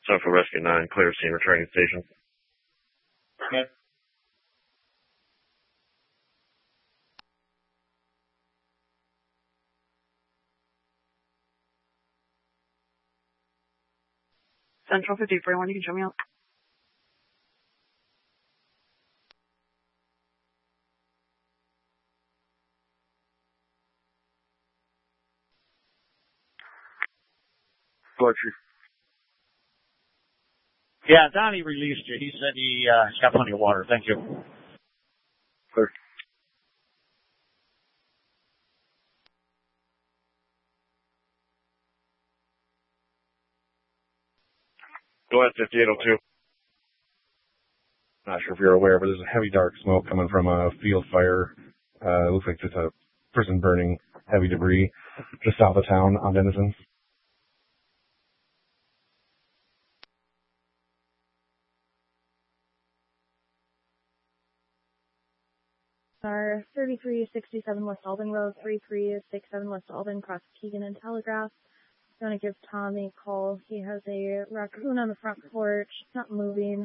Central Rescue 9, clear scene returning station. Okay. Central 5041, you can show me out. Go ahead, Chief. Yeah, Donnie released you. He said he's got plenty of water. Thank you. Clear. Go ahead, 5802. Not sure if you're aware, but there's a heavy dark smoke coming from a field fire. It looks like it's a person burning heavy debris just south of town on Denison. Are 3367 West Alden Road, 3367 West Alden, across Keegan and Telegraph. I'm going to give Tom a call. He has a raccoon on the front porch. It's not moving.